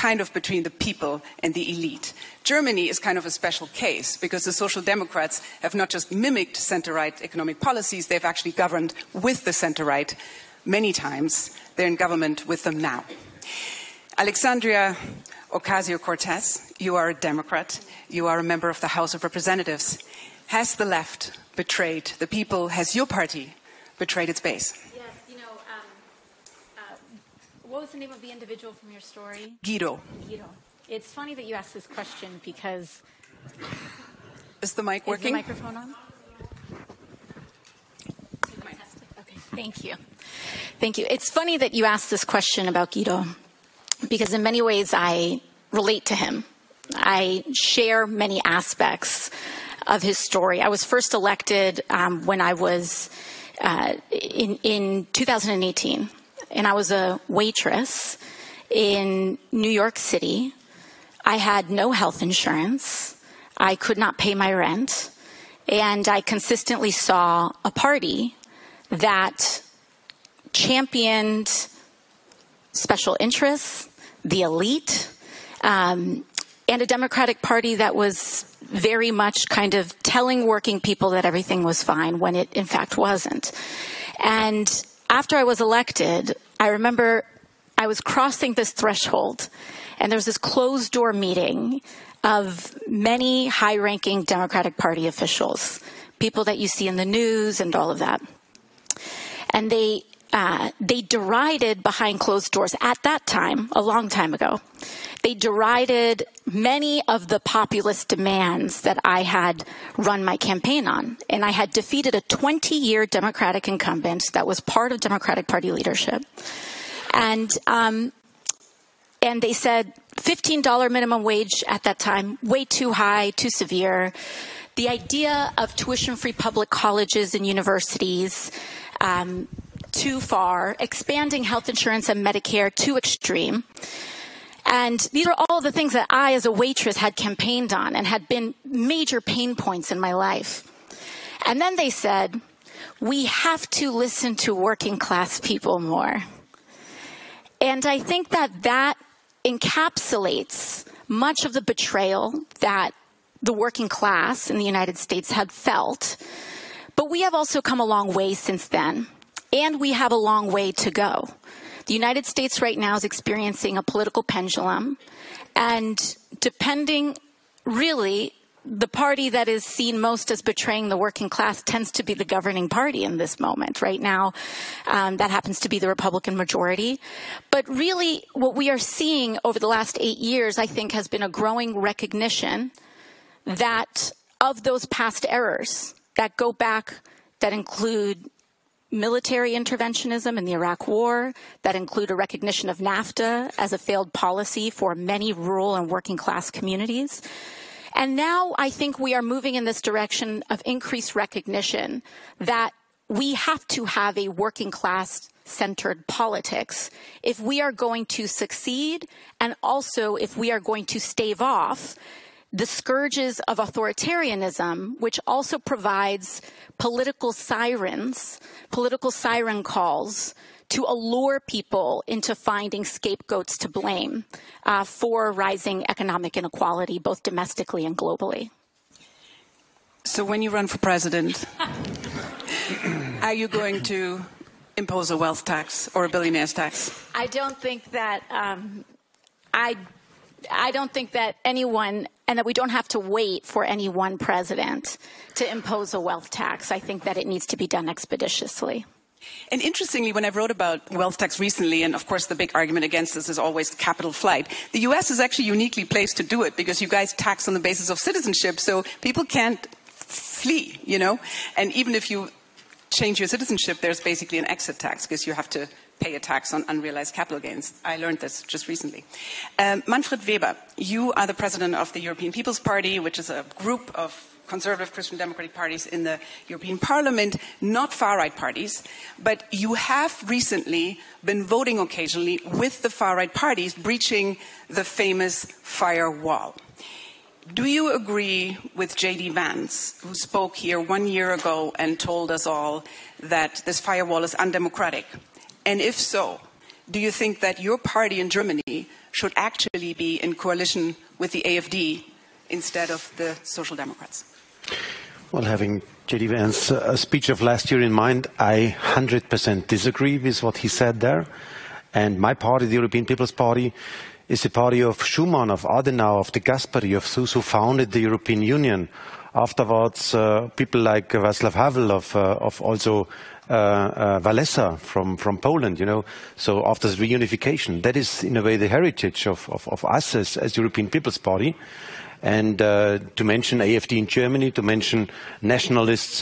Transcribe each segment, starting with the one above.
kind of between the people and the elite. Germany is kind of a special case because the Social Democrats have not just mimicked center-right economic policies, they've actually governed with the center-right many times. They're in government with them now. Alexandria Ocasio-Cortez, you are a Democrat. You are a member of the House of Representatives. Has the left betrayed the people? Has your party betrayed its base? Yes, what was the name of the individual from your story? Guido. Guido. It's funny that you asked this question because... Is the mic working? Is the microphone on? Okay, thank you. Thank you. It's funny that you asked this question about Guido because in many ways I relate to him. I share many aspects of his story. I was first elected when I was in 2018, and I was a waitress in New York City. I had no health insurance. I could not pay my rent, and I consistently saw a party that championed special interests, the elite, and a Democratic Party that was very much kind of telling working people that everything was fine when it in fact wasn't. And after I was elected, I remember I was crossing this threshold and there was this closed door meeting of many high-ranking Democratic Party officials, people that you see in the news and all of that. And they derided behind closed doors at that time, a long time ago. They derided many of the populist demands that I had run my campaign on. And I had defeated a 20-year Democratic incumbent that was part of Democratic Party leadership. And they said $15 minimum wage at that time, way too high, too severe. The idea of tuition-free public colleges and universities, too far, expanding health insurance and Medicare, too extreme. And these are all the things that I, as a waitress, had campaigned on and had been major pain points in my life. And then they said, we have to listen to working class people more. And I think that that encapsulates much of the betrayal that the working class in the United States had felt. But we have also come a long way since then. And we have a long way to go. The United States right now is experiencing a political pendulum. And depending, really, the party that is seen most as betraying the working class tends to be the governing party in this moment. Right now, that happens to be the Republican majority. But really, what we are seeing over the last 8 years, I think, has been a growing recognition that of those past errors that go back, that include military interventionism in the Iraq War, that include a recognition of NAFTA as a failed policy for many rural and working class communities. And now I think we are moving in this direction of increased recognition that we have to have a working class centered politics if we are going to succeed and also if we are going to stave off the scourges of authoritarianism, which also provides political siren calls to allure people into finding scapegoats to blame for rising economic inequality, both domestically and globally. So when you run for president, are you going to impose a wealth tax or a billionaire's tax? I don't think that I don't think that anyone, and that we don't have to wait for any one president to impose a wealth tax. I think that it needs to be done expeditiously. And interestingly, when I wrote about wealth tax recently, and of course the big argument against this is always capital flight, the US is actually uniquely placed to do it because you guys tax on the basis of citizenship, so people can't flee, you know? And even if you change your citizenship, there's basically an exit tax because you have to pay a tax on unrealized capital gains. I learned this just recently. Manfred Weber, you are the president of the European People's Party, which is a group of conservative Christian democratic parties in the European Parliament, not far-right parties, but you have recently been voting occasionally with the far-right parties, breaching the famous firewall. Do you agree with J.D. Vance, who spoke here 1 year ago and told us all that this firewall is undemocratic? And if so, do you think that your party in Germany should actually be in coalition with the AfD instead of the Social Democrats? Well, having J.D. Vance's speech of last year in mind, I 100% disagree with what he said there. And my party, the European People's Party, is the party of Schuman, of Adenauer, of de Gasperi, of those who founded the European Union. Afterwards, people like Václav Havel, of also Walesa from Poland, you know. So after the reunification, that is in a way the heritage of us as European People's Party. And to mention AfD in Germany, to mention nationalists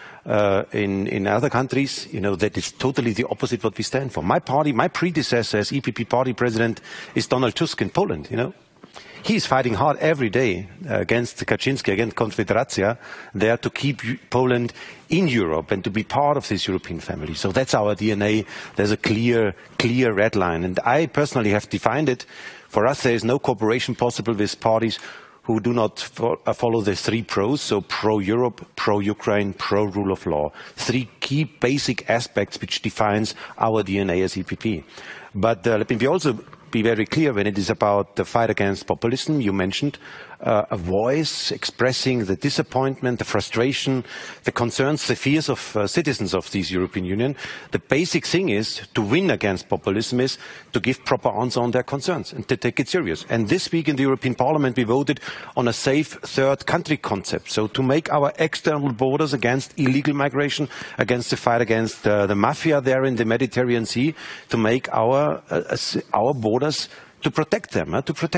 in other countries, you know, that is totally the opposite what we stand for. My party, my predecessor as EPP party president is Donald Tusk in Poland, you know. He is fighting hard every day against Kaczynski, against Konfederacja, there to keep Poland in Europe and to be part of this European family. So that's our DNA. There's a clear red line. And I personally have defined it. For us, there is no cooperation possible with parties who do not follow the three pros, so pro-Europe, pro-Ukraine, pro-rule of law. Three key basic aspects which defines our DNA as EPP. But let me also be very clear when it is about the fight against populism. You mentioned a voice expressing the disappointment, the frustration, the concerns, the fears of citizens of this European Union. The basic thing is to win against populism is to give proper answer on their concerns and to take it serious. And this week in the European Parliament we voted on a safe third country concept. So to make our external borders against illegal migration, against the fight against the mafia there in the Mediterranean Sea, to make our borders to protect them.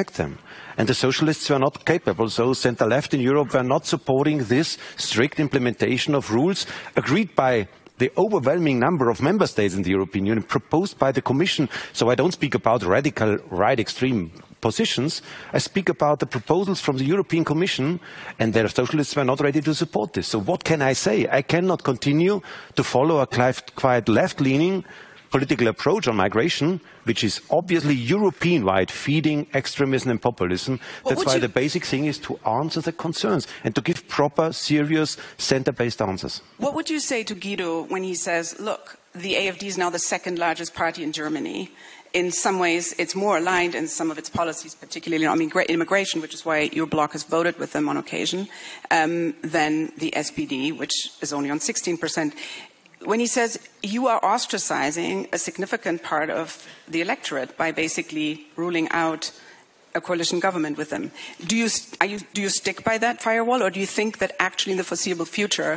And the socialists were not capable, so center-left in Europe were not supporting this strict implementation of rules agreed by the overwhelming number of member states in the European Union, proposed by the Commission. So I don't speak about radical right extreme positions. I speak about the proposals from the European Commission, and the socialists were not ready to support this. So what can I say? I cannot continue to follow a quite left-leaning political approach on migration, which is obviously European-wide, feeding extremism and populism. That's why the basic thing is to answer the concerns and to give proper, serious, center-based answers. What would you say to Guido when he says, look, the AfD is now the second largest party in Germany. In some ways, it's more aligned in some of its policies, particularly on immigration, which is why your bloc has voted with them on occasion, than the SPD, which is only on 16%. When he says you are ostracizing a significant part of the electorate by basically ruling out a coalition government with them, do you stick by that firewall, or do you think that actually in the foreseeable future,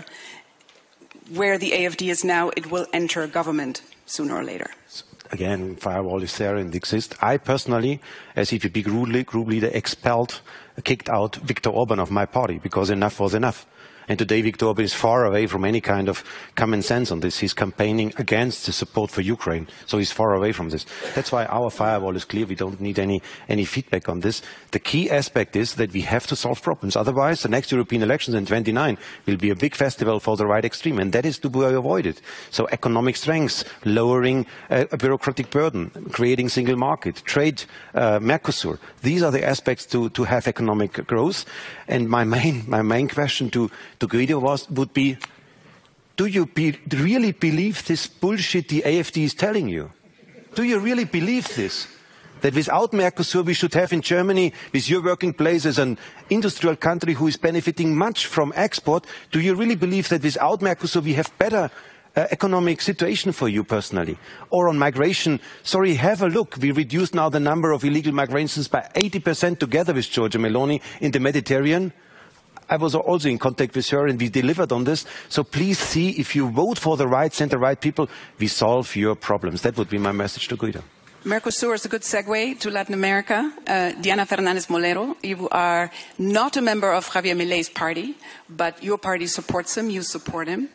where the AfD is now, it will enter a government sooner or later? Again, firewall is there and exists. I personally, as EPP group leader, kicked out Viktor Orban of my party because enough was enough. And today Viktor Orban is far away from any kind of common sense on this. He's campaigning against the support for Ukraine. So he's far away from this. That's why our firewall is clear. We don't need any feedback on this. The key aspect is that we have to solve problems. Otherwise, the next European elections in 2029 will be a big festival for the right extreme. And that is to be avoided. So economic strength, lowering a bureaucratic burden, creating single market, trade, Mercosur. These are the aspects to have economic growth. And my main question to Guido would be, do you really believe this bullshit the AfD is telling you? Do you really believe this? That without Mercosur we should have in Germany, with your working place as an industrial country who is benefiting much from export, do you really believe that without Mercosur we have better economic situation for you personally? Or on migration, sorry, have a look. We reduced now the number of illegal migrations by 80% together with Giorgia Meloni in the Mediterranean. I was also in contact with her and we delivered on this. So please see, if you vote for the right center-right people, we solve your problems. That would be my message to Guido. Mercosur is a good segue to Latin America. Diana Fernandez Molero, you are not a member of Javier Milei's party, but your party supports him, you support him.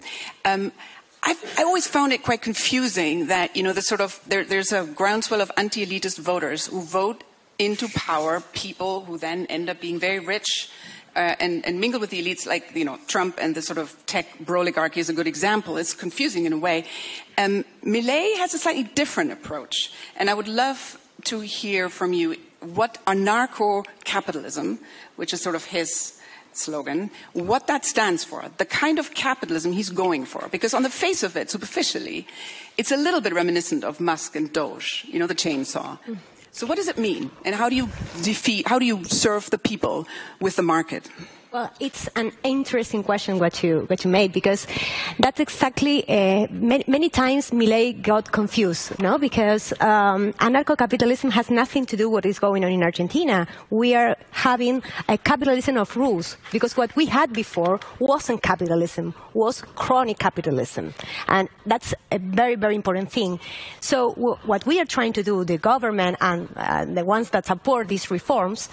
I always found it quite confusing that, you know, there's a groundswell of anti-elitist voters who vote into power people who then end up being very rich and mingle with the elites, like, you know, Trump and the sort of tech bro-oligarchy is a good example. It's confusing in a way. Milei has a slightly different approach, and I would love to hear from you what anarcho-capitalism, which is sort of his slogan, what that stands for, the kind of capitalism he's going for. Because on the face of it, superficially, it's a little bit reminiscent of Musk and Doge, you know, the chainsaw. So what does it mean? And how do you serve the people with the market? Well, it's an interesting question what you made, because that's exactly many times Milei got confused, no? Because anarcho-capitalism has nothing to do with what is going on in Argentina. We are having a capitalism of rules, because what we had before wasn't capitalism, was chronic capitalism, and that's a very, very important thing. So what we are trying to do, the government and the ones that support these reforms,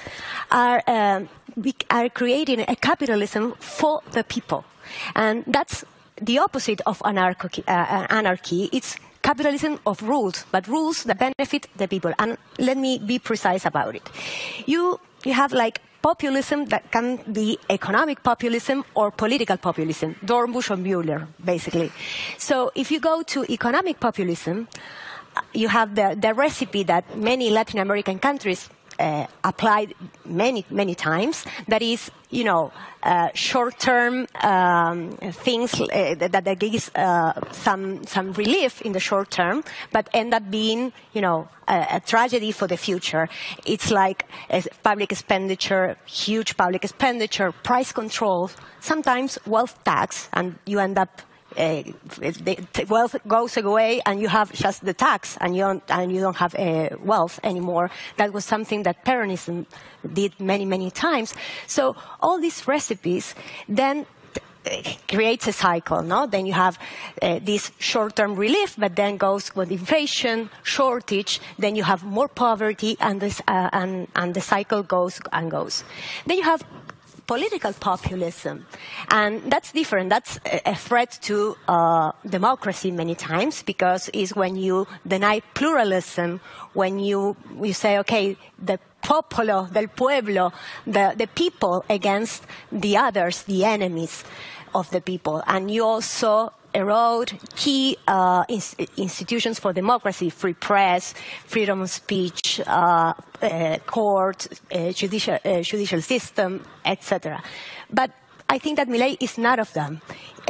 we are creating a capitalism for the people. And that's the opposite of anarchy. It's capitalism of rules, but rules that benefit the people. And let me be precise about it. You have like populism that can be economic populism or political populism, Dornbusch or Mueller, basically. So if you go to economic populism, you have the recipe that many Latin American countries applied many times. That is, short-term things that gives some relief in the short term, but end up being, a tragedy for the future. It's like public expenditure, huge public expenditure, price control, sometimes wealth tax, and you end up the wealth goes away and you have just the tax and you don't have wealth anymore. That was something that Peronism did many times. So all these recipes then creates a cycle, no? Then you have this short-term relief, but then goes with inflation, shortage, then you have more poverty, and the cycle goes and goes. Then you have political populism, and that's different. That's a threat to democracy many times, because it's when you deny pluralism, when you say, okay, the popolo del pueblo, the people against the others, the enemies of the people, and you also erode key institutions for democracy: free press, freedom of speech, court, judicial system, etc. But I think that Milei is none of them.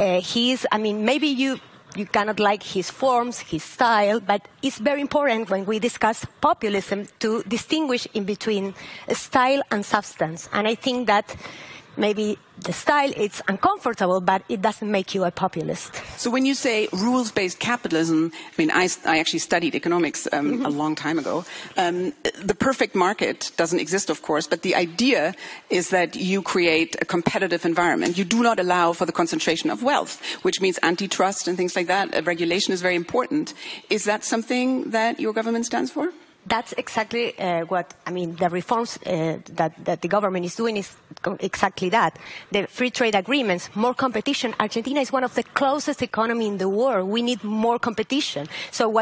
Maybe you cannot like his forms, his style, but it's very important when we discuss populism to distinguish in between style and substance. And I think that maybe the style, it's uncomfortable, but it doesn't make you a populist. So when you say rules-based capitalism, I actually studied economics a long time ago. The perfect market doesn't exist, of course, but the idea is that you create a competitive environment. You do not allow for the concentration of wealth, which means antitrust and things like that. Regulation is very important. Is that something that your government stands for? That's exactly the reforms that the government is doing is exactly that. The free trade agreements, more competition. Argentina is one of the closest economies in the world. We need more competition. So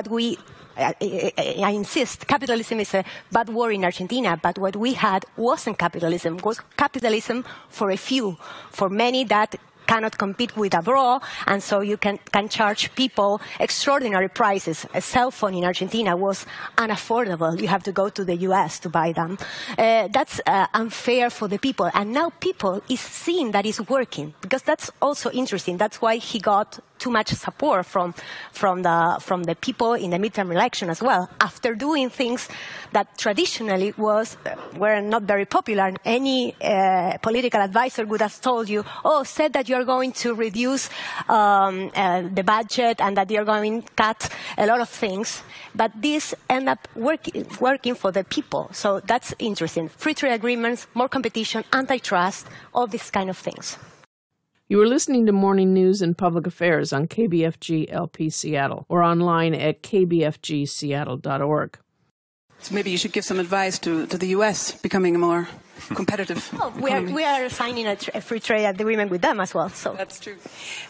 I insist, capitalism is a bad word in Argentina, but what we had wasn't capitalism. It was capitalism for a few, for many that cannot compete with abroad, and so you can charge people extraordinary prices. A cell phone in Argentina was unaffordable. You have to go to the US to buy them. That's unfair for the people, and now people is seeing that it's working, because that's also interesting. That's why he got too much support from the people in the midterm election as well. After doing things that traditionally were not very popular, any political advisor would have told you, said that you're going to reduce the budget and that you're going to cut a lot of things. But this end up working for the people. So that's interesting. Free trade agreements, more competition, antitrust, all these kind of things. You are listening to Morning News and Public Affairs on KBFG LP Seattle or online at kbfgseattle.org. So maybe you should give some advice to the U.S. becoming more competitive. Oh, we are signing a free trade agreement with them as well. So that's true.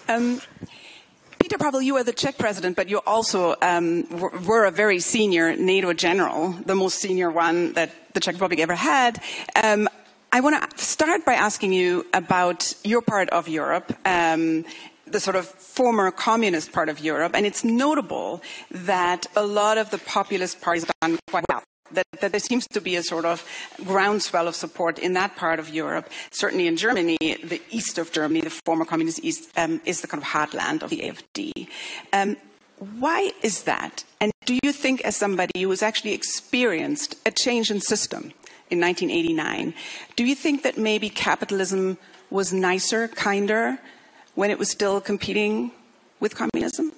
Peter Pavel, you are the Czech president, but you also were a very senior NATO general, the most senior one that the Czech Republic ever had. I want to start by asking you about your part of Europe, the sort of former communist part of Europe, and it's notable that a lot of the populist parties have done quite well. That there seems to be a sort of groundswell of support in that part of Europe. Certainly in Germany, the east of Germany, the former communist east, is the kind of heartland of the AfD. Why is that? And do you think, as somebody who has actually experienced a change in system in 1989, do you think that maybe capitalism was nicer, kinder, when it was still competing with communism?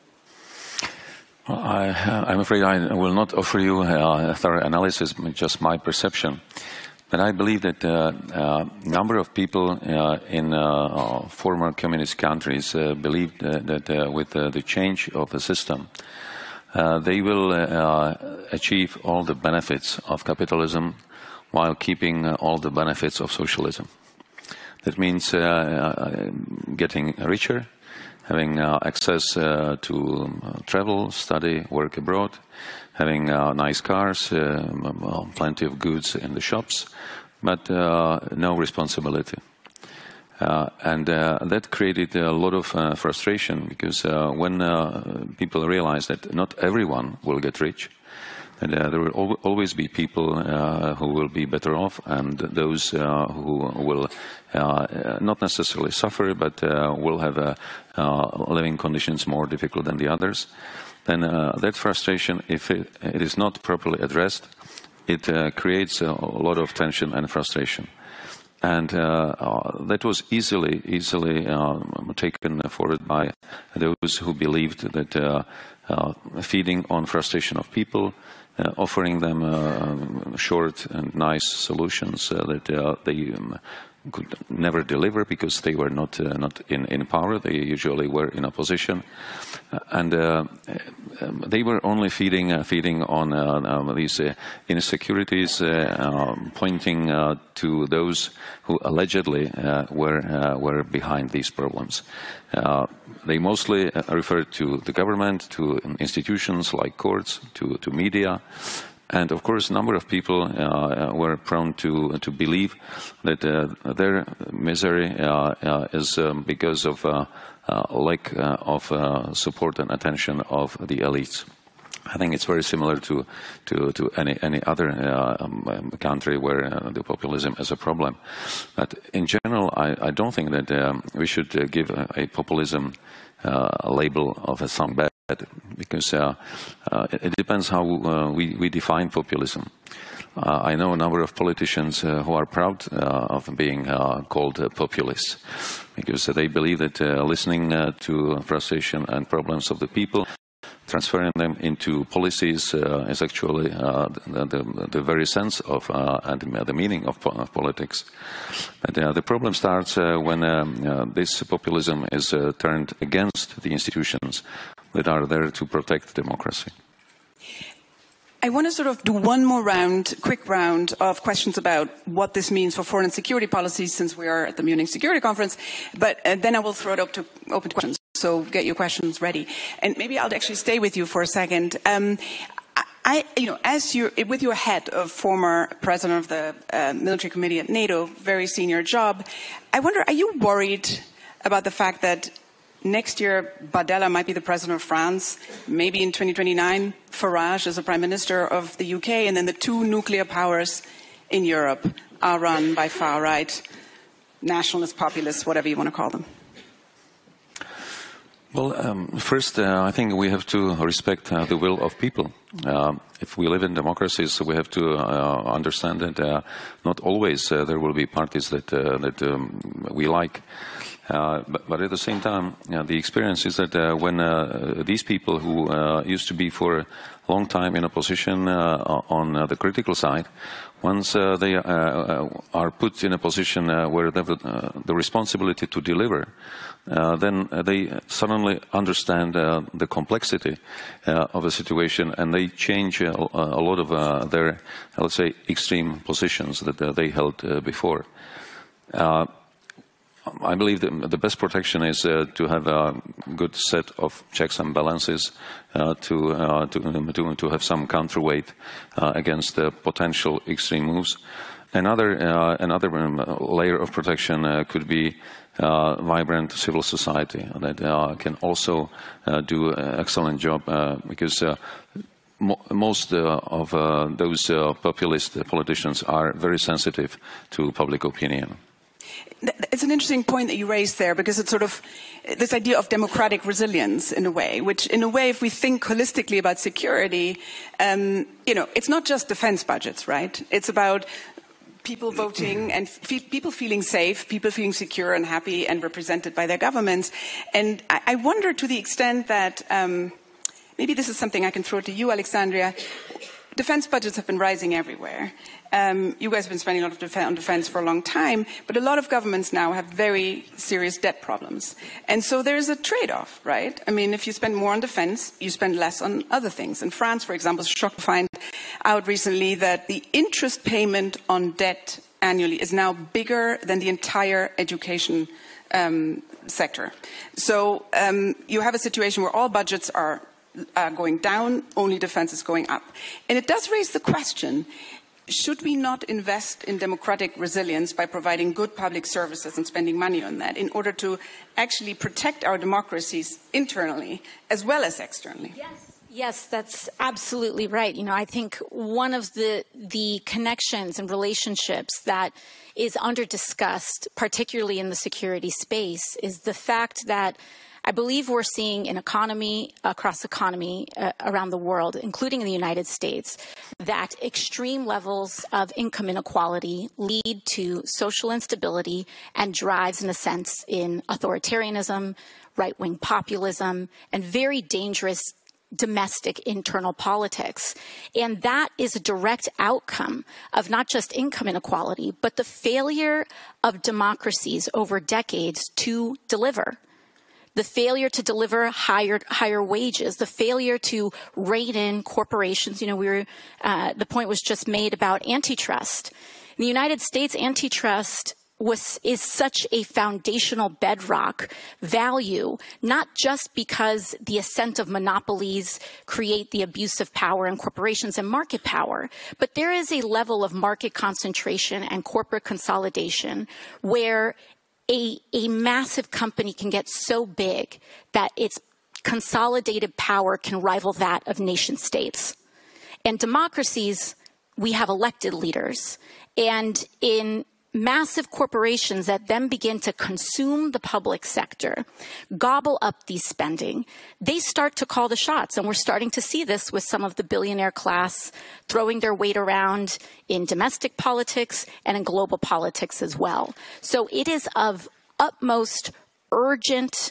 Well, I'm afraid I will not offer you a thorough analysis, just my perception. But I believe that a number of people in former communist countries believed that with the change of the system, they will achieve all the benefits of capitalism while keeping all the benefits of socialism. That means getting richer, having access to travel, study, work abroad, having nice cars, plenty of goods in the shops, but no responsibility. And that created a lot of frustration, because when people realize that not everyone will get rich, and there will always be people who will be better off, and those who will not necessarily suffer, but will have living conditions more difficult than the others, then that frustration, if it is not properly addressed, it creates a lot of tension and frustration. And that was easily taken forward by those who believed that feeding on frustration of people, offering them short and nice solutions that they could never deliver because they were not in power. They usually were in opposition, and they were only feeding on these insecurities, pointing to those who allegedly were behind these problems. They mostly referred to the government, to institutions like courts, to media. And of course, a number of people were prone to believe that their misery is because of lack of support and attention of the elites. I think it's very similar to any other country where the populism is a problem. But in general, I don't think that we should give a populism a label of a some bad, because it depends how we define populism. I know a number of politicians who are proud of being called populists, because they believe that listening to frustration and problems of the people, transferring them into policies is actually the very sense of and the meaning of politics. But the problem starts when this populism is turned against the institutions that are there to protect democracy. I want to sort of do one more quick round of questions about what this means for foreign and security policies, since we are at the Munich Security Conference, but then I will throw it open to questions. So get your questions ready. And maybe I'll actually stay with you for a second. As with your head of former president of the military committee at NATO, very senior job, I wonder, are you worried about the fact that next year Bardella might be the president of France, maybe in 2029 Farage is the prime minister of the UK, and then the two nuclear powers in Europe are run by far-right nationalist populists, whatever you want to call them? Well, first, I think we have to respect the will of people. If we live in democracies, we have to understand that not always there will be parties that we like. But at the same time, the experience is that when these people who used to be for a long time in opposition on the critical side, once they are put in a position where they have the responsibility to deliver, then they suddenly understand the complexity of the situation, and they change a lot of their, let's say, extreme positions that they held before. I believe that the best protection is to have a good set of checks and balances, to have some counterweight against the potential extreme moves. Another layer of protection could be vibrant civil society that can also do an excellent job, because most of those populist politicians are very sensitive to public opinion. it's an interesting point that you raised there, because it's sort of this idea of democratic resilience in a way, which in a way, if we think holistically about security, it's not just defense budgets, right? It's about people voting and people feeling safe, people feeling secure and happy and represented by their governments. And I wonder, to the extent that maybe this is something I can throw to you, Alexandria. Defense budgets have been rising everywhere. You guys have been spending a lot on defense for a long time, but a lot of governments now have very serious debt problems. And so there's a trade-off, right? I mean, if you spend more on defense, you spend less on other things. In France, for example, was shocked to find out recently that the interest payment on debt annually is now bigger than the entire education sector. So you have a situation where all budgets are going down, only defense is going up. And it does raise the question, should we not invest in democratic resilience by providing good public services and spending money on that in order to actually protect our democracies internally as well as externally? Yes, that's absolutely right. I think one of the connections and relationships that is under-discussed, particularly in the security space, is the fact that I believe we're seeing an economy, across economy around the world, including in the United States, that extreme levels of income inequality lead to social instability and drives, in a sense, in authoritarianism, right-wing populism, and very dangerous domestic internal politics. And that is a direct outcome of not just income inequality, but the failure of democracies over decades to deliver. The failure to deliver higher wages, the failure to rein in corporations. The point was just made about antitrust. In the United States, antitrust is such a foundational bedrock value, not just because the ascent of monopolies create the abuse of power in corporations and market power, but there is a level of market concentration and corporate consolidation where a massive company can get so big that its consolidated power can rival that of nation states. And democracies, we have elected leaders. And in massive corporations that then begin to consume the public sector, gobble up these spending, they start to call the shots. And we're starting to see this with some of the billionaire class throwing their weight around in domestic politics and in global politics as well. So it is of utmost urgent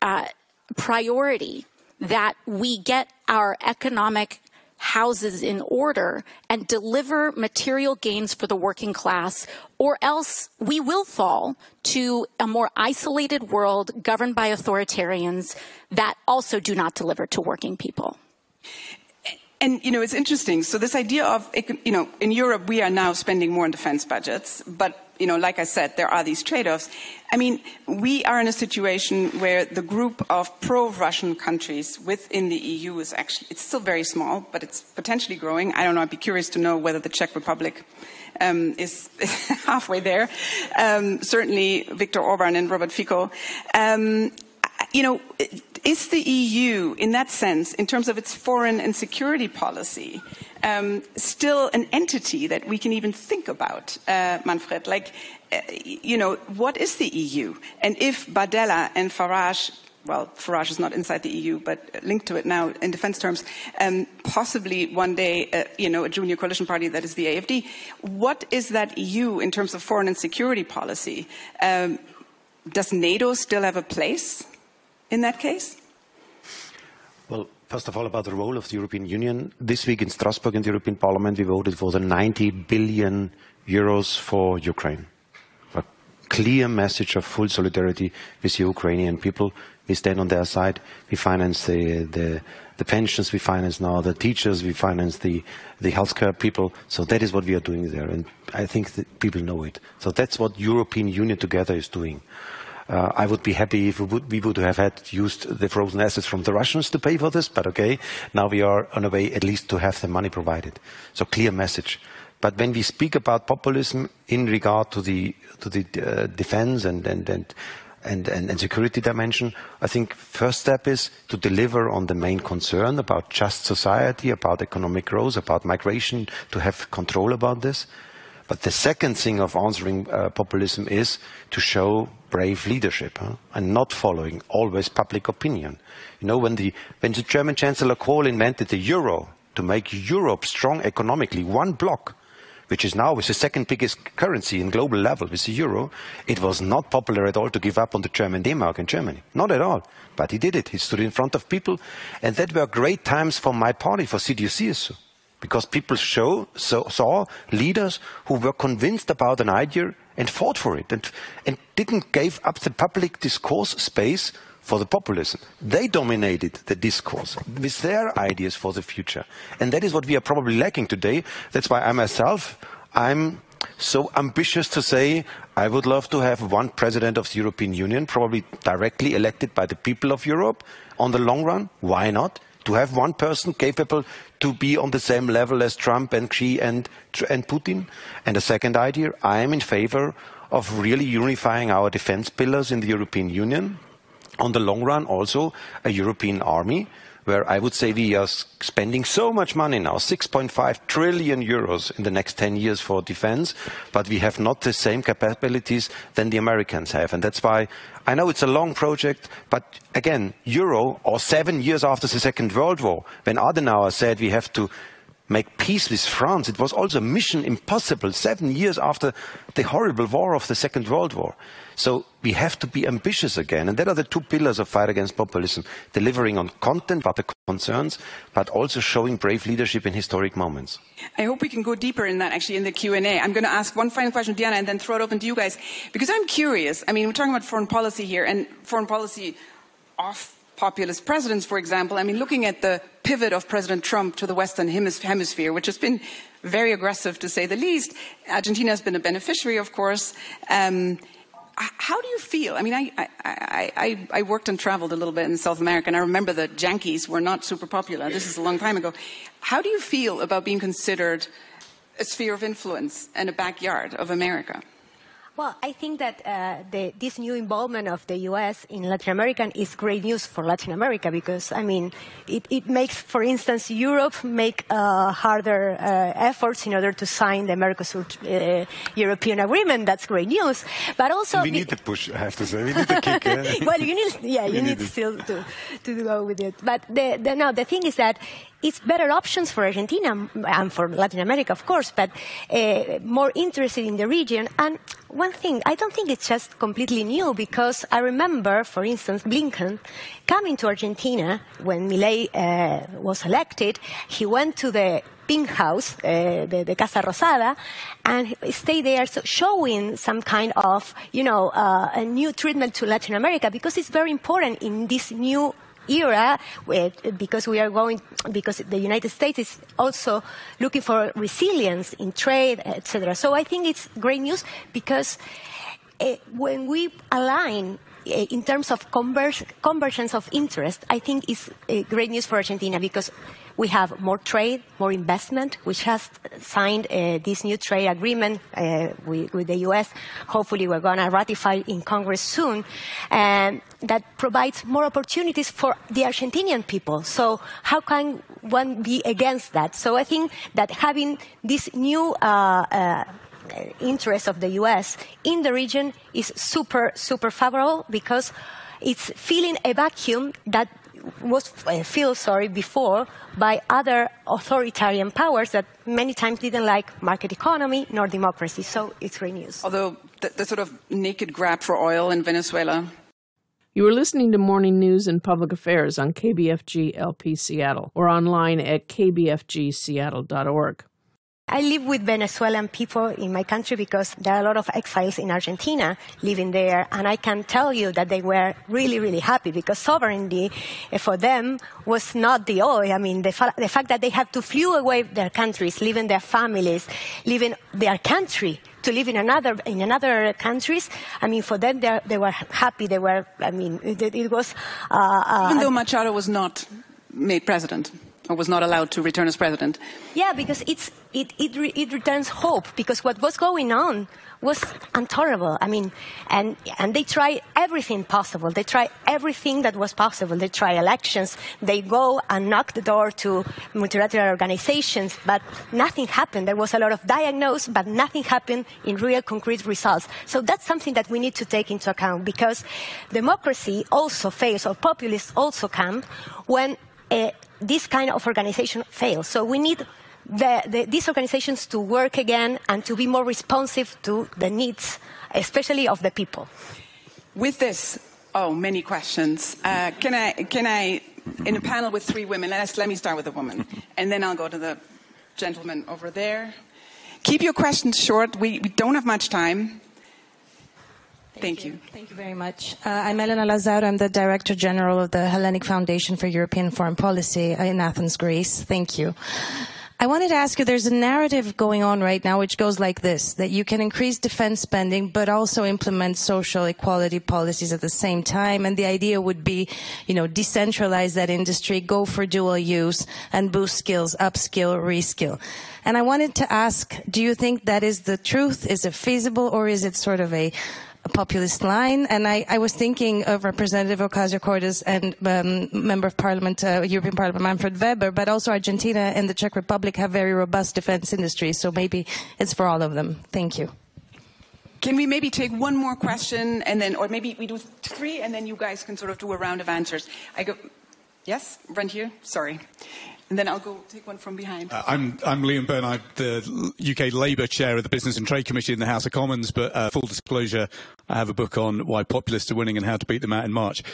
priority that we get our economic houses in order and deliver material gains for the working class, or else we will fall to a more isolated world governed by authoritarians that also do not deliver to working people. And, it's interesting. So this idea of, in Europe, we are now spending more on defense budgets, but like I said, there are these trade-offs. I mean, we are in a situation where the group of pro-Russian countries within the EU is it's still very small, but it's potentially growing. I don't know, I'd be curious to know whether the Czech Republic is halfway there. Certainly Viktor Orban and Robert Fico. Is the EU, in that sense, in terms of its foreign and security policy, still an entity that we can even think about, Manfred? What is the EU? And if Bardella and Farage, well, Farage is not inside the EU, but linked to it now in defense terms, possibly one day, a junior coalition party that is the AfD, what is that EU in terms of foreign and security policy? Does NATO still have a place in that case? Well, first of all, about the role of the European Union. This week in Strasbourg in the European Parliament, we voted for the 90 billion euros for Ukraine. A clear message of full solidarity with the Ukrainian people. We stand on their side. We finance the pensions. We finance now the teachers. We finance the healthcare people. So that is what we are doing there. And I think that people know it. So that's what European Union together is doing. I would be happy if we would have used the frozen assets from the Russians to pay for this, but okay, now we are on a way at least to have the money provided. So clear message. But when we speak about populism in regard to the defense and security dimension, I think first step is to deliver on the main concern about just society, about economic growth, about migration, to have control about this. But the second thing of answering populism is to show brave leadership and not following always public opinion. You know, when the German Chancellor Kohl invented the euro to make Europe strong economically, one block, which is now the second biggest currency in global level with the euro, it was not popular at all to give up on the German D-mark in Germany. Not at all. But he did it. He stood in front of people. And that were great times for my party, for CDU-CSU. Because people saw leaders who were convinced about an idea and fought for it and didn't give up the public discourse space for the populism. They dominated the discourse with their ideas for the future. And that is what we are probably lacking today. That's why I'm so ambitious to say I would love to have one president of the European Union, probably directly elected by the people of Europe on the long run. Why not? To have one person capable to be on the same level as Trump and Xi and Putin. And the second idea, I am in favor of really unifying our defense pillars in the European Union. On the long run, also a European army, where I would say we are spending so much money now, 6.5 trillion euros in the next 10 years for defense, but we have not the same capabilities than the Americans have. And that's why I know it's a long project, but again, Euro, or 7 years after the Second World War, when Adenauer said we have to make peace with France, it was also mission impossible 7 years after the horrible war of the Second World War. So we have to be ambitious again. And that are the two pillars of fight against populism. Delivering on content about the concerns, but also showing brave leadership in historic moments. I hope we can go deeper in that actually in the Q&A. I'm going to ask one final question, Diana, and then throw it open to you guys. Because I'm curious. I mean, we're talking about foreign policy here, and foreign policy off populist presidents, for example. I mean, looking at the pivot of President Trump to the Western Hemisphere, which has been very aggressive to say the least. Argentina has been a beneficiary, of course. How do you feel? I mean, I worked and traveled a little bit in South America, and I remember the Yankees were not super popular. This is a long time ago. How do you feel about being considered a sphere of influence and a backyard of America? Well, I think that this new involvement of the U.S. in Latin America is great news for Latin America because, I mean, it makes, for instance, Europe make harder efforts in order to sign the Mercosur European agreement. That's great news. But also... We need the push, I have to say. We need the kick. Well, you need still to go with it. But the thing is that it's better options for Argentina and for Latin America, of course, but more interested in the region. And one thing, I don't think it's just completely new because I remember, for instance, Blinken coming to Argentina when Milei was elected. He went to the Pink House, the Casa Rosada, and stayed there showing some kind of, a new treatment to Latin America because it's very important in this new era, because the United States is also looking for resilience in trade, etc. So I think it's great news because when we align in terms of convergence of interest, I think it's great news for Argentina because we have more trade, more investment, which has signed this new trade agreement with the U.S. Hopefully we're going to ratify in Congress soon. And that provides more opportunities for the Argentinian people. So how can one be against that? So I think that having this new interest of the U.S. in the region is super, super favorable because it's filling a vacuum that was filled before by other authoritarian powers that many times didn't like market economy nor democracy. So it's great news. Although the sort of naked grab for oil in Venezuela. You are listening to Morning News and Public Affairs on KBFG LP Seattle or online at kbfgseattle.org. I live with Venezuelan people in my country because there are a lot of exiles in Argentina living there, and I can tell you that they were really, really happy because sovereignty for them was not the oil. I mean, the fact that they had to flee away their countries, leaving their families, leaving their country to live in another countries. I mean, for them, they were happy. They were. I mean, it was. Even though Machado was not made president. or was not allowed to return as president. Yeah, because it returns hope, because what was going on was intolerable. I mean, and they try everything possible. They try everything that was possible. They try elections. They go and knock the door to multilateral organizations, but nothing happened. There was a lot of diagnosis, but nothing happened in real concrete results. So that's something that we need to take into account, because democracy also fails, or populists also come when this kind of organization fails. So we need these organizations to work again and to be more responsive to the needs, especially of the people. With this, many questions. Can I, in a panel with three women, let me start with a woman, and then I'll go to the gentleman over there. Keep your questions short. We don't have much time. Thank you. Thank you very much. I'm Elena Lazaro. I'm the Director General of the Hellenic Foundation for European Foreign Policy in Athens, Greece. Thank you. I wanted to ask you, there's a narrative going on right now which goes like this, that you can increase defense spending but also implement social equality policies at the same time. And the idea would be, decentralize that industry, go for dual use, and boost skills, upskill, reskill. And I wanted to ask, do you think that is the truth? Is it feasible, or is it sort of a populist line? And I was thinking of Representative Ocasio-Cortez and Member of Parliament, European Parliament, Manfred Weber, but also Argentina and the Czech Republic have very robust defense industries, so maybe it's for all of them. Thank you. Can we maybe take one more question, and then, or maybe we do three, and then you guys can sort of do a round of answers. Yes, right here, sorry. And then I'll go take one from behind. I'm Liam Byrne. I'm the UK Labour Chair of the Business and Trade Committee in the House of Commons, but full disclosure, I have a book on why populists are winning and how to beat them out in March.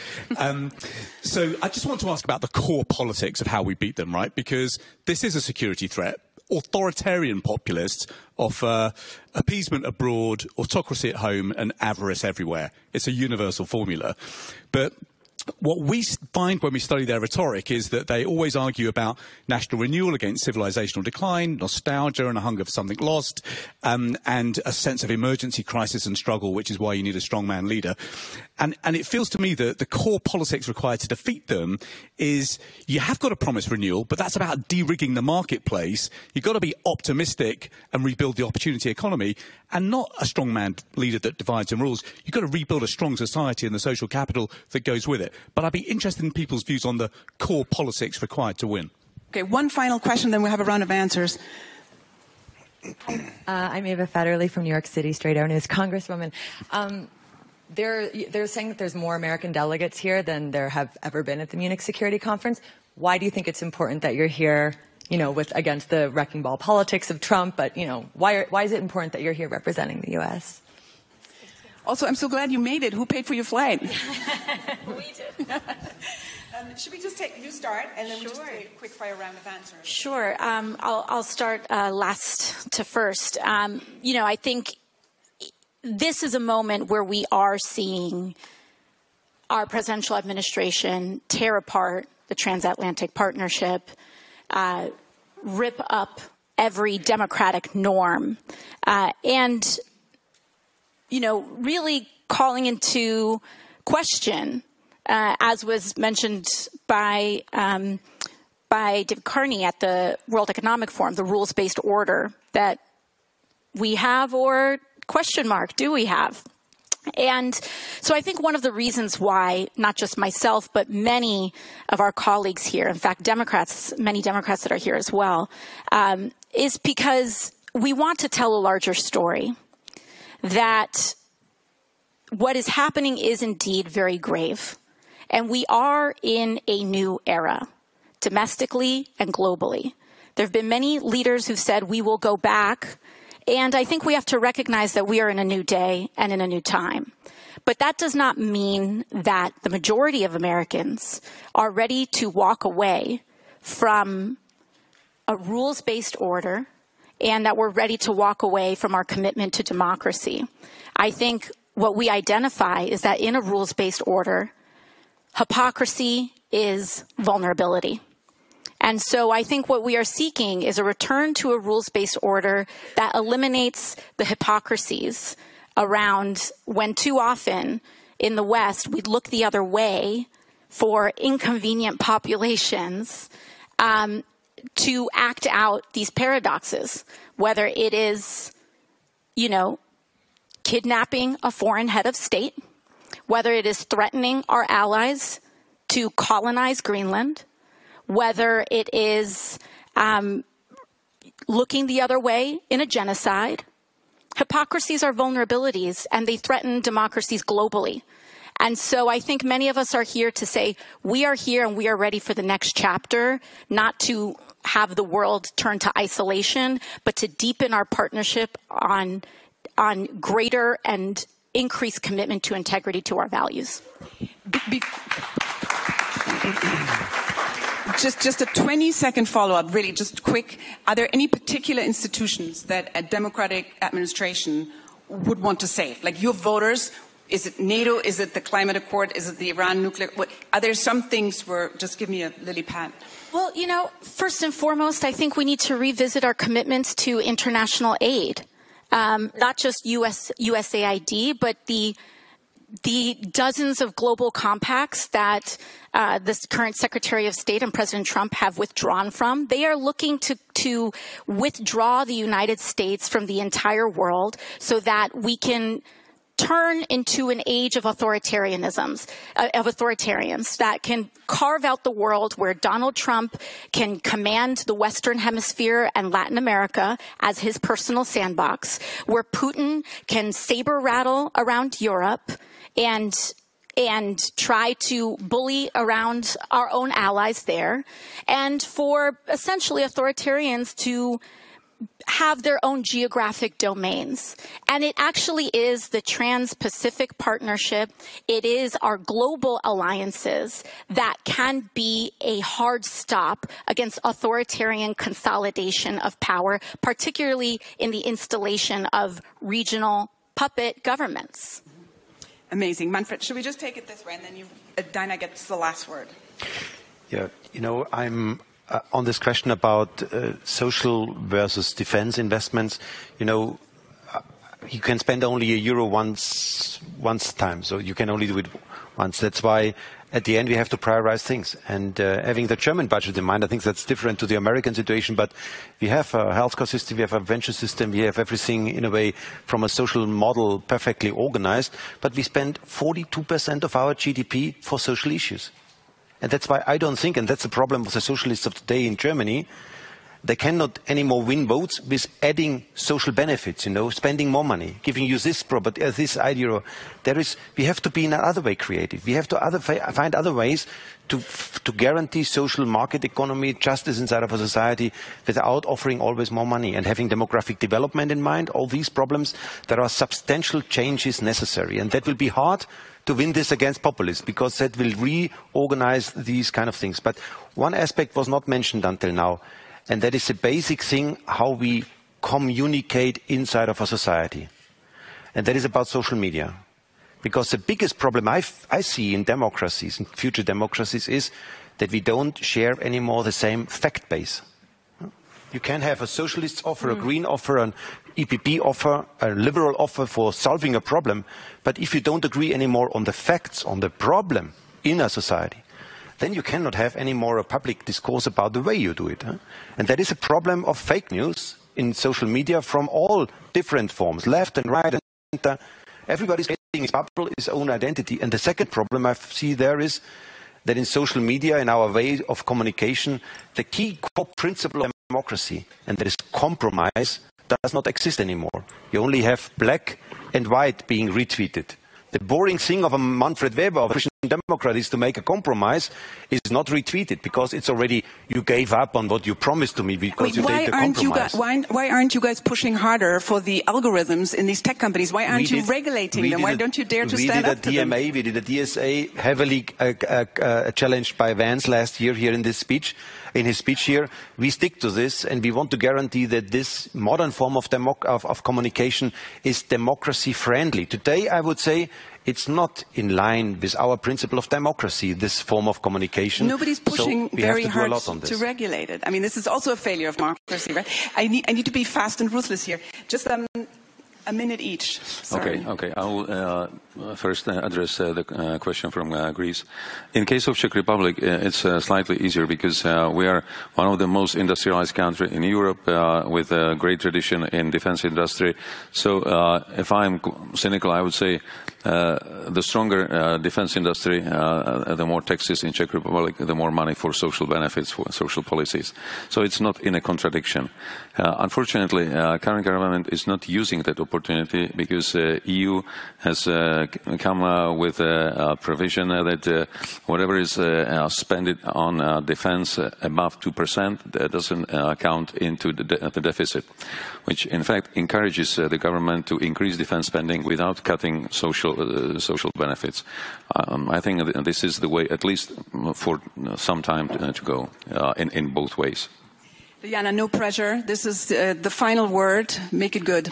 So I just want to ask about the core politics of how we beat them, right? Because this is a security threat. Authoritarian populists offer appeasement abroad, autocracy at home, and avarice everywhere. It's a universal formula. But what we find when we study their rhetoric is that they always argue about national renewal against civilizational decline, nostalgia and a hunger for something lost, and a sense of emergency, crisis and struggle, which is why you need a strongman leader. And it feels to me that the core politics required to defeat them is you have got to promise renewal, but that's about de-rigging the marketplace. You've got to be optimistic and rebuild the opportunity economy, and not a strongman leader that divides and rules. You've got to rebuild a strong society and the social capital that goes with it. But I'd be interested in people's views on the core politics required to win. Okay, one final question, then we'll have a round of answers. I'm Ava Federley from New York City, Straight Arrow News. Congresswoman, they're saying that there's more American delegates here than there have ever been at the Munich Security Conference. Why do you think it's important that you're here, against the wrecking ball politics of Trump? But, why is it important that you're here representing the U.S.? Also, I'm so glad you made it. Who paid for your flight? We did. Should we just you start, and then we'll just do a quick fire round of answers? Sure. I'll start last to first. I think this is a moment where we are seeing our presidential administration tear apart the transatlantic partnership, rip up every democratic norm, and really calling into question, as was mentioned by David Carney at the World Economic Forum, the rules-based order that we have, or question mark, do we have? And so I think one of the reasons why, not just myself, but many of our colleagues here, in fact, many Democrats that are here as well, is because we want to tell a larger story, that what is happening is indeed very grave. And we are in a new era, domestically and globally. There have been many leaders who've said we will go back. And I think we have to recognize that we are in a new day and in a new time. But that does not mean that the majority of Americans are ready to walk away from a rules-based order, and that we're ready to walk away from our commitment to democracy. I think what we identify is that in a rules-based order, hypocrisy is vulnerability. And so I think what we are seeking is a return to a rules-based order that eliminates the hypocrisies around when too often in the West we look the other way for inconvenient populations to act out these paradoxes, whether it is, kidnapping a foreign head of state, whether it is threatening our allies to colonize Greenland, whether it is looking the other way in a genocide. Hypocrisies are vulnerabilities, and they threaten democracies globally. And so I think many of us are here to say we are here and we are ready for the next chapter, not to have the world turn to isolation, but to deepen our partnership on greater and increased commitment to integrity to our values. Just a 20-second follow-up, really, just quick. Are there any particular institutions that a democratic administration would want to save? Like your voters, is it NATO? Is it the climate accord? Is it the Iran nuclear? Are there some things where, just give me a lily pad? Well, first and foremost, I think we need to revisit our commitments to international aid. Not just USAID, but the dozens of global compacts that this current Secretary of State and President Trump have withdrawn from. They are looking to withdraw the United States from the entire world so that we can turn into an age of authoritarians that can carve out the world where Donald Trump can command the Western Hemisphere and Latin America as his personal sandbox, where Putin can saber rattle around Europe and try to bully around our own allies there, and for essentially authoritarians to have their own geographic domains. And it actually is the Trans-Pacific Partnership. It is our global alliances that can be a hard stop against authoritarian consolidation of power, particularly in the installation of regional puppet governments. Amazing. Manfred, should we just take it this way, and then Dinah gets the last word? Yeah, I'm on this question about social versus defense investments. You can spend only €1 once time, so you can only do it once. That's why at the end we have to prioritize things. And having the German budget in mind, I think that's different to the American situation, but we have a healthcare system, we have a venture system, we have everything in a way from a social model perfectly organized, but we spend 42% of our GDP for social issues. And that's why I don't think, and that's the problem with the socialists of today in Germany, they cannot anymore win votes with adding social benefits, spending more money, giving you this property, this idea. We have to be in another way creative. We have to find other ways to guarantee social market economy, justice inside of a society without offering always more money and having demographic development in mind. All these problems, there are substantial changes necessary, and that will be hard to win this against populists, because that will reorganize these kind of things. But one aspect was not mentioned until now, and that is the basic thing, how we communicate inside of a society. And that is about social media. Because the biggest problem I see in democracies, in future democracies, is that we don't share anymore the same fact base. You can have a socialist offer, a green offer, an EPP offer, a liberal offer for solving a problem, but if you don't agree anymore on the facts, on the problem in a society, then you cannot have any more a public discourse about the way you do it. And that is a problem of fake news in social media from all different forms, left and right and center. Everybody's creating his bubble, his own identity. And the second problem I see there is that in social media, in our way of communication, the key core principle of democracy, and that is compromise, does not exist anymore. You only have black and white being retweeted. The boring thing of a Manfred Weber, of a Christian Democrat, is to make a compromise, is not retweeted, because it's already, you gave up on what you promised to me because you did the compromise. Why aren't you guys pushing harder for the algorithms in these tech companies? Why aren't you regulating them? Why don't you dare to stand up to them? We did a DSA, heavily challenged by Vance last year here in this speech. In his speech here, we stick to this, and we want to guarantee that this modern form of communication is democracy friendly. Today, I would say, it's not in line with our principle of democracy, this form of communication. Nobody's pushing very hard to regulate it. I mean, this is also a failure of democracy, right? I need to be fast and ruthless here. Just A minute each. Sorry. Okay. I will first address the question from Greece. In case of Czech Republic, it's slightly easier because we are one of the most industrialized countries in Europe with a great tradition in defense industry. So if I'm cynical, I would say the stronger defense industry, the more taxes in Czech Republic, the more money for social benefits, for social policies. So it's not in a contradiction. Unfortunately, current government is not using that opportunity because EU has come with a provision that whatever is spent on defense above 2% that doesn't count into the deficit, which in fact encourages the government to increase defense spending without cutting social benefits. I think this is the way, at least for some time to go, in both ways. Diana, no pressure. This is the final word. Make it good.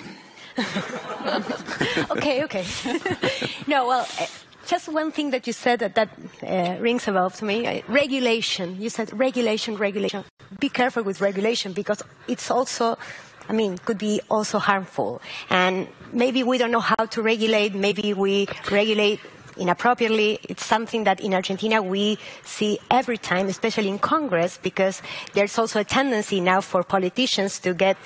Okay. No, well, just one thing that you said that rings a bell to me. Regulation. You said regulation. Be careful with regulation because it's also, could be also harmful. And maybe we don't know how to regulate. Maybe we regulate inappropriately. It's something that in Argentina we see every time, especially in Congress, because there's also a tendency now for politicians to get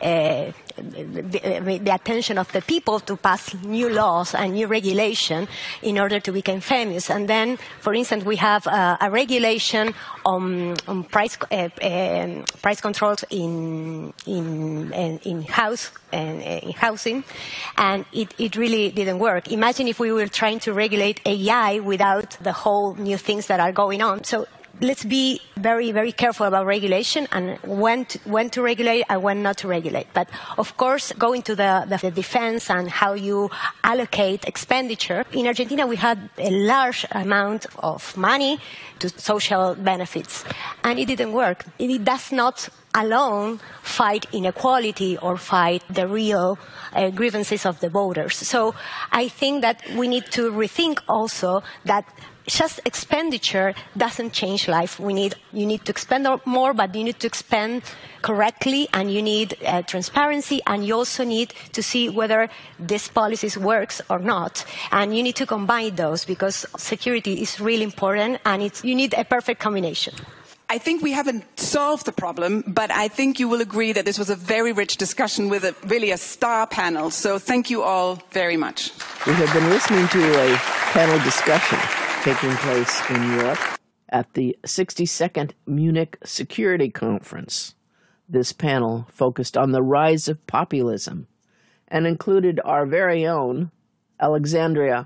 the attention of the people to pass new laws and new regulation in order to become famous. And then, for instance, we have a regulation on price controls in housing, and it really didn't work. Imagine if we were trying to regulate AI without the whole new things that are going on. So let's be very, very careful about regulation and when to regulate and when not to regulate. But of course, going to the defense and how you allocate expenditure. In Argentina, we had a large amount of money to social benefits, and it didn't work. It does not alone fight inequality or fight the real grievances of the voters. So I think that we need to rethink also that just expenditure doesn't change life. You need to expend more, but you need to expend correctly, and you need transparency, and you also need to see whether this policy works or not. And you need to combine those because security is really important, and you need a perfect combination. I think we haven't solved the problem, but I think you will agree that this was a very rich discussion with really a star panel. So thank you all very much. We have been listening to a panel discussion taking place in Europe at the 62nd Munich Security Conference. This panel focused on the rise of populism and included our very own Alexandria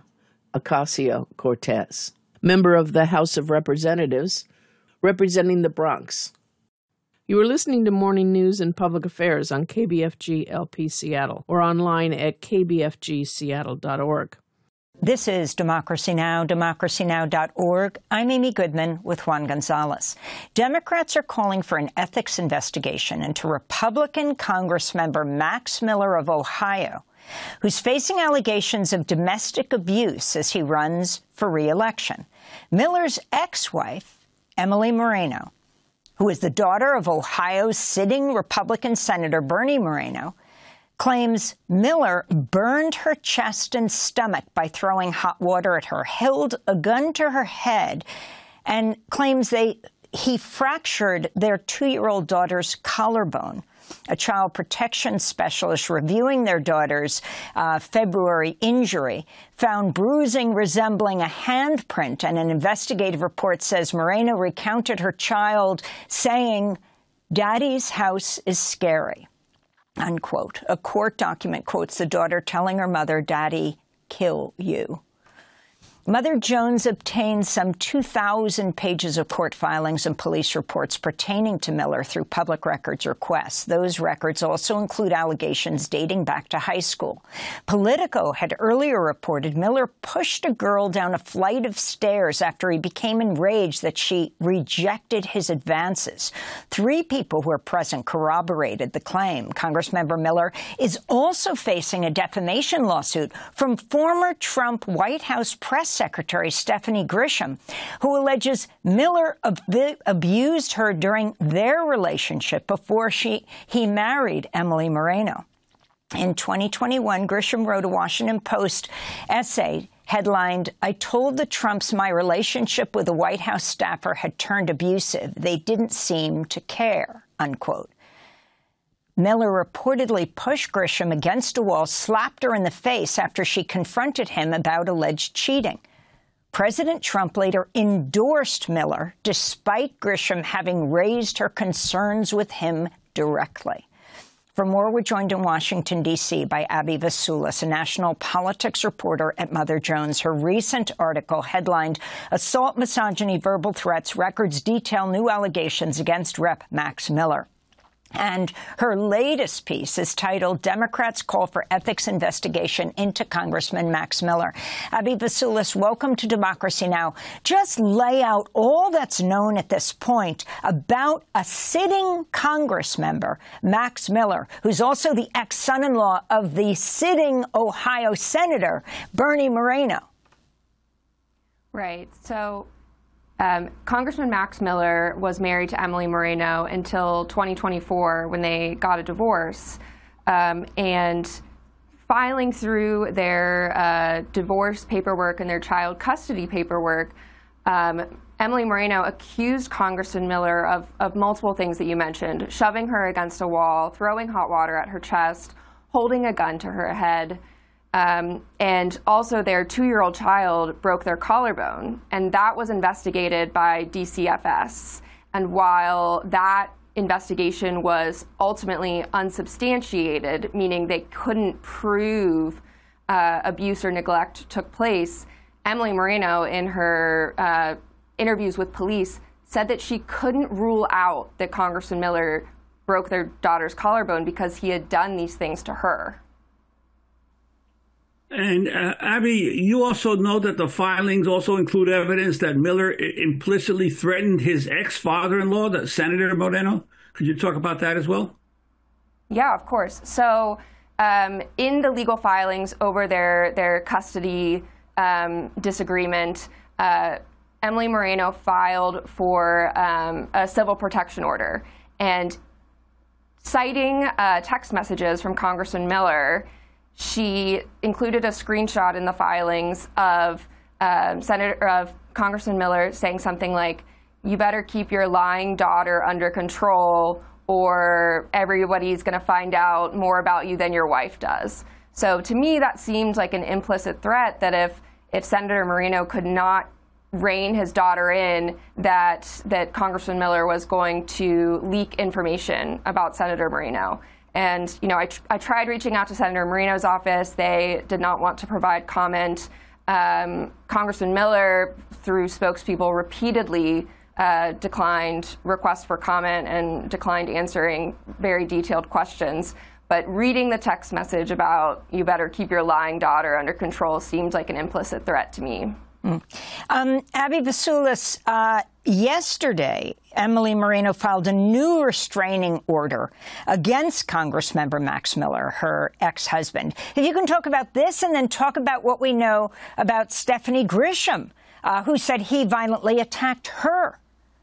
Ocasio-Cortez, member of the House of Representatives, representing the Bronx. You are listening to Morning News and Public Affairs on KBFG LP Seattle or online at kbfgseattle.org. This is Democracy Now!, democracynow.org. I'm Amy Goodman with Juan Gonzalez. Democrats are calling for an ethics investigation into Republican Congressmember Max Miller of Ohio, who's facing allegations of domestic abuse as he runs for re-election. Miller's ex-wife, Emily Moreno, who is the daughter of Ohio's sitting Republican Senator Bernie Moreno, claims Miller burned her chest and stomach by throwing hot water at her, held a gun to her head, and claims he fractured their 2-year-old daughter's collarbone. A child protection specialist reviewing their daughter's February injury found bruising resembling a handprint, and an investigative report says Moreno recounted her child saying, "Daddy's house is scary," unquote. A court document quotes the daughter telling her mother, "Daddy, kill you." Mother Jones obtained some 2,000 pages of court filings and police reports pertaining to Miller through public records requests. Those records also include allegations dating back to high school. Politico had earlier reported Miller pushed a girl down a flight of stairs after he became enraged that she rejected his advances. 3 people who were present corroborated the claim. Congressmember Miller is also facing a defamation lawsuit from former Trump White House press Secretary Stephanie Grisham, who alleges Miller abused her during their relationship before he married Emily Moreno. In 2021, Grisham wrote a Washington Post essay headlined, "I told the Trumps my relationship with a White House staffer had turned abusive. They didn't seem to care," unquote. Miller reportedly pushed Grisham against a wall, slapped her in the face after she confronted him about alleged cheating. President Trump later endorsed Miller, despite Grisham having raised her concerns with him directly. For more, we're joined in Washington, D.C. by Abby Vasulis, a national politics reporter at Mother Jones. Her recent article headlined, "Assault, Misogyny, Verbal Threats, Records Detail New Allegations Against Rep. Max Miller." And her latest piece is titled, "Democrats Call for Ethics Investigation into Congressman Max Miller." Abby Vasulis, welcome to Democracy Now! Just lay out all that's known at this point about a sitting Congress member, Max Miller, who's also the ex-son-in-law of the sitting Ohio Senator, Bernie Moreno. Right. So Congressman Max Miller was married to Emily Moreno until 2024 when they got a divorce. And filing through their divorce paperwork and their child custody paperwork, Emily Moreno accused Congressman Miller of multiple things that you mentioned: shoving her against a wall, throwing hot water at her chest, holding a gun to her head. And also their 2-year-old child broke their collarbone, and that was investigated by DCFS. And while that investigation was ultimately unsubstantiated, meaning they couldn't prove abuse or neglect took place, Emily Moreno, in her interviews with police, said that she couldn't rule out that Congressman Miller broke their daughter's collarbone because he had done these things to her. And Abby, you also know that the filings also include evidence that Miller implicitly threatened his ex-father-in-law, the Senator Moreno. Could you talk about that as well? Yeah, of course. So in the legal filings over their custody disagreement, Emily Moreno filed for a civil protection order. And citing text messages from Congressman Miller, she included a screenshot in the filings of Congressman Miller saying something like, "You better keep your lying daughter under control, or everybody's going to find out more about you than your wife does." So to me, that seemed like an implicit threat that if Senator Moreno could not rein his daughter in, that Congressman Miller was going to leak information about Senator Moreno. And, you know, I tried reaching out to Senator Moreno's office. They did not want to provide comment. Congressman Miller, through spokespeople, repeatedly declined requests for comment and declined answering very detailed questions. But reading the text message about "you better keep your lying daughter under control" seemed like an implicit threat to me. Abby Vasulis, yesterday, Emily Moreno filed a new restraining order against Congressmember Max Miller, her ex-husband. If you can talk about this and then talk about what we know about Stephanie Grisham, who said he violently attacked her.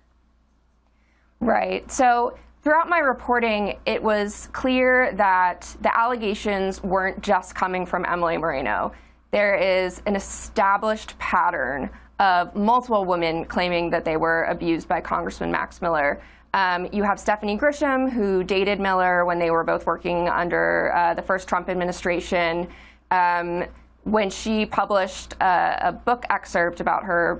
Right. So throughout my reporting, it was clear that the allegations weren't just coming from Emily Moreno. There is an established pattern of multiple women claiming that they were abused by Congressman Max Miller. You have Stephanie Grisham, who dated Miller when they were both working under the first Trump administration. When she published a book excerpt about her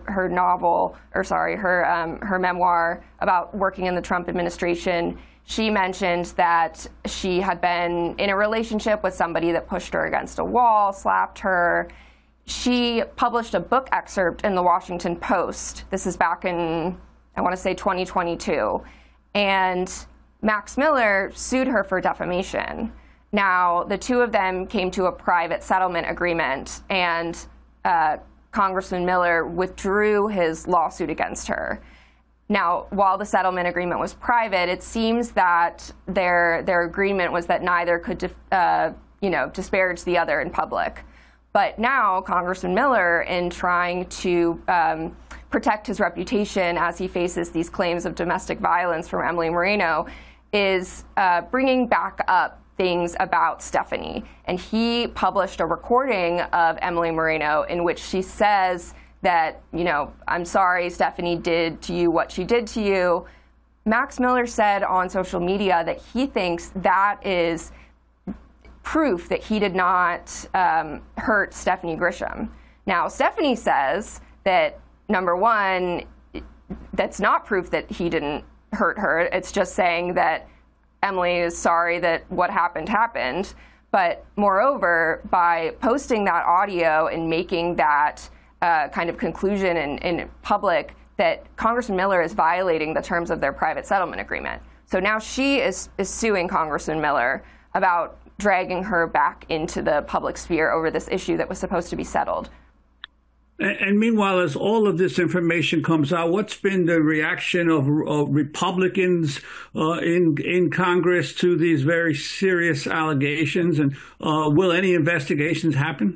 memoir about working in the Trump administration, she mentioned that she had been in a relationship with somebody that pushed her against a wall, slapped her. She published a book excerpt in the Washington Post. This is back in, I want to say, 2022. And Max Miller sued her for defamation. Now, the two of them came to a private settlement agreement, and Congressman Miller withdrew his lawsuit against her. Now, while the settlement agreement was private, it seems that their agreement was that neither could disparage the other in public. But now, Congressman Miller, in trying to protect his reputation as he faces these claims of domestic violence from Emily Moreno, is bringing back up things about Stephanie. And he published a recording of Emily Moreno in which she says that, you know, I'm sorry Stephanie did to you what she did to you. Max Miller said on social media that he thinks that is proof that he did not hurt Stephanie Grisham. Now, Stephanie says that, number one, that's not proof that he didn't hurt her. It's just saying that Emily is sorry that what happened happened. But moreover, by posting that audio and making that kind of conclusion in public, that Congressman Miller is violating the terms of their private settlement agreement. So now she is suing Congressman Miller about dragging her back into the public sphere over this issue that was supposed to be settled. And meanwhile, as all of this information comes out, what's been the reaction of Republicans in Congress to these very serious allegations? And will any investigations happen?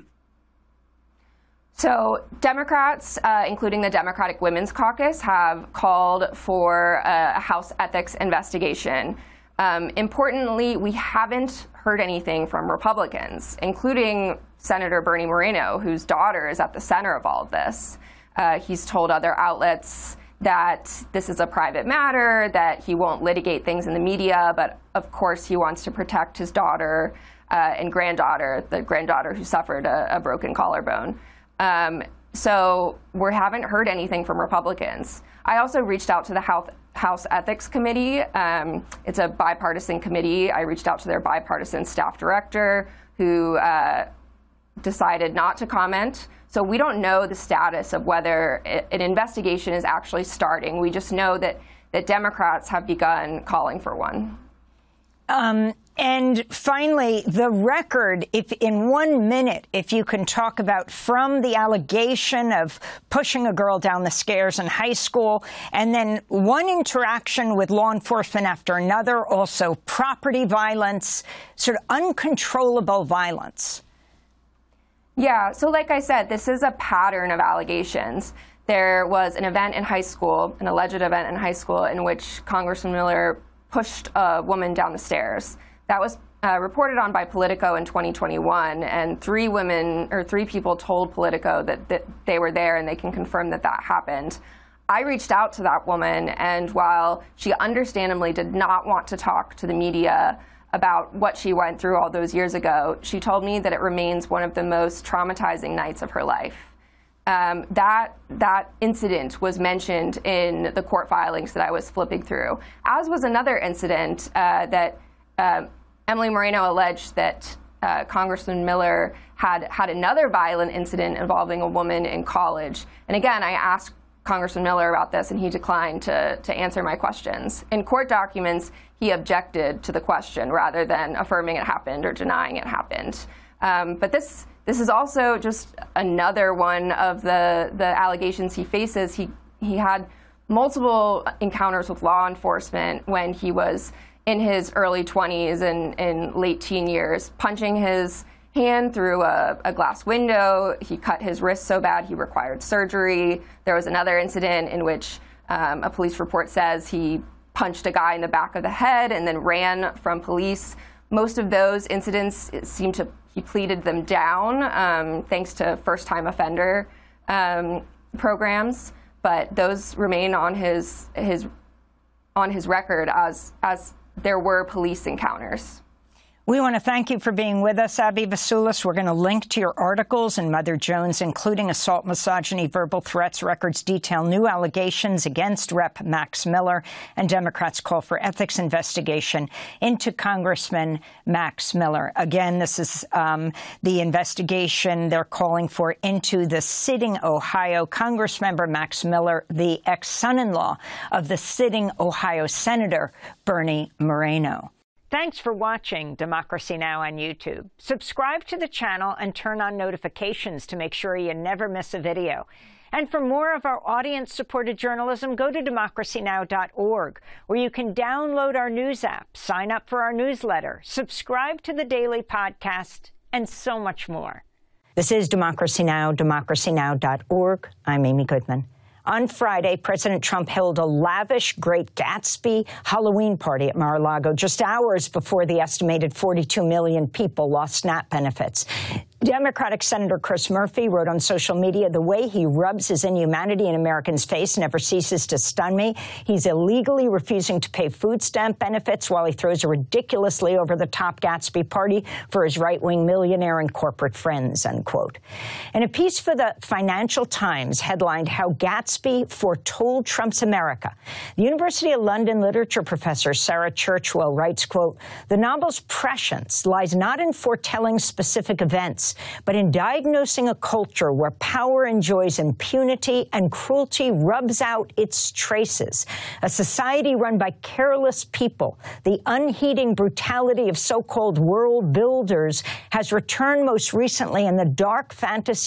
So Democrats, including the Democratic Women's Caucus, have called for a House ethics investigation. Importantly, we haven't heard anything from Republicans, including Senator Bernie Moreno, whose daughter is at the center of all of this. He's told other outlets that this is a private matter, that he won't litigate things in the media, but of course he wants to protect his daughter and granddaughter, the granddaughter who suffered a broken collarbone. So we haven't heard anything from Republicans. I also reached out to the House Ethics Committee. It's a bipartisan committee. I reached out to their bipartisan staff director, who decided not to comment. So we don't know the status of whether an investigation is actually starting. We just know that Democrats have begun calling for one. And finally, the record, if in 1 minute, if you can talk about from the allegation of pushing a girl down the stairs in high school, and then one interaction with law enforcement after another, also property violence, sort of uncontrollable violence. Yeah, so like I said, this is a pattern of allegations. There was an event in high school, an alleged event in high school, in which Congressman Miller pushed a woman down the stairs. That was reported on by Politico in 2021, and three people told Politico that they were there, and they can confirm that that happened. I reached out to that woman, and while she understandably did not want to talk to the media about what she went through all those years ago, she told me that it remains one of the most traumatizing nights of her life. That incident was mentioned in the court filings that I was flipping through, as was another incident that Emily Moreno alleged that Congressman Miller had another violent incident involving a woman in college. And again, I asked Congressman Miller about this, and he declined to answer my questions. In court documents, he objected to the question rather than affirming it happened or denying it happened. But this is also just another one of the allegations he faces. He had multiple encounters with law enforcement when he was in his early 20s and late teen years, punching his hand through a glass window. He cut his wrist so bad he required surgery. There was another incident in which a police report says he punched a guy in the back of the head and then ran from police. Most of those incidents he pleaded them down thanks to first-time offender programs, but those remain on his record as there were police encounters. We want to thank you for being with us, Abby Vassoulis. We're going to link to your articles in Mother Jones, including Assault, Misogyny, Verbal Threats. Records detail new allegations against Rep. Max Miller, and Democrats call for ethics investigation into Congressman Max Miller. Again, this is the investigation they're calling for into the sitting Ohio Congressmember Max Miller, the ex-son-in-law of the sitting Ohio Senator Bernie Moreno. Thanks for watching Democracy Now! On YouTube. Subscribe to the channel and turn on notifications to make sure you never miss a video. And for more of our audience-supported journalism, go to democracynow.org, where you can download our news app, sign up for our newsletter, subscribe to the daily podcast, and so much more. This is Democracy Now!, democracynow.org. I'm Amy Goodman. On Friday, President Trump held a lavish Great Gatsby Halloween party at Mar-a-Lago just hours before the estimated 42 million people lost SNAP benefits. Democratic Senator Chris Murphy wrote on social media, "The way he rubs his inhumanity in Americans' face never ceases to stun me. He's illegally refusing to pay food stamp benefits while he throws a ridiculously over-the-top Gatsby party for his right-wing millionaire and corporate friends," unquote. And a piece for the Financial Times headlined "How Gatsby Foretold Trump's America." The University of London literature professor Sarah Churchwell writes, quote, "The novel's prescience lies not in foretelling specific events, but in diagnosing a culture where power enjoys impunity and cruelty rubs out its traces. A society run by careless people, the unheeding brutality of so-called world builders has returned most recently in the dark fantasy